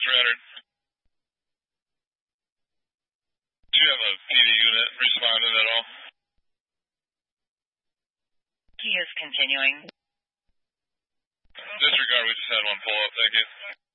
300. Do you have a PD unit responding at all? He is continuing. Disregard, we just had one pull up, thank you.